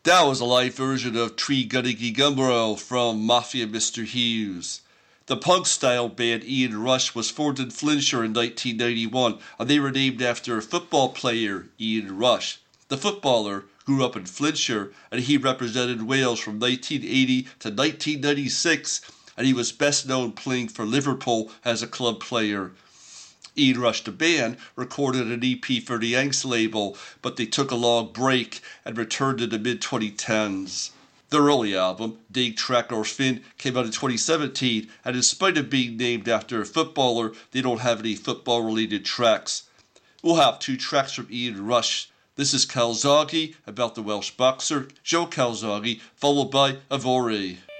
That was a live version of Tree Gunnigi Gumro from Mafia Mr. Hughes. The punk-style band Ian Rush was formed in Flintshire in 1991, and they were named after a football player, Ian Rush. The footballer grew up in Flintshire, and he represented Wales from 1980 to 1996, and he was best known playing for Liverpool as a club player. Ian Rush, the band, recorded an EP for the Angst label, but they took a long break and returned in the mid-2010s. Their early album, Dig Track or Finn, came out in 2017, and in spite of being named after a footballer, they don't have any football-related tracks. We'll have 2 tracks from Ian Rush. This is Calzaghe, about the Welsh boxer Joe Calzaghe, followed by Avore.